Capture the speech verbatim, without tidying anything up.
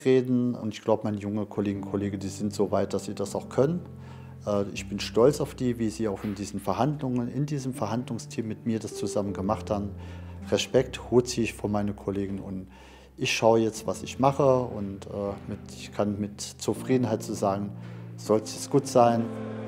reden und ich glaube, meine junge Kolleginnen und Kollegen, die sind so weit, dass sie das auch können. Äh, ich bin stolz auf die, wie sie auch in diesen Verhandlungen, in diesem Verhandlungsteam mit mir das zusammen gemacht haben. Respekt, Hut ziehe ich vor meine Kollegen und ich schaue jetzt, was ich mache und äh, mit, ich kann mit Zufriedenheit zu sagen, soll es gut sein.